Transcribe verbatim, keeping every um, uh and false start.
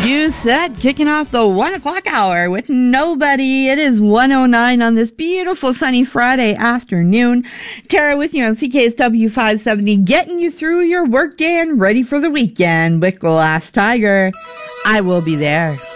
You Set, kicking off the one o'clock hour with Nobody. It is one oh nine on this beautiful sunny Friday afternoon. Tara with you on C K S W five seventy, getting you through your workday and ready for the weekend with Glass Tiger. I will be there.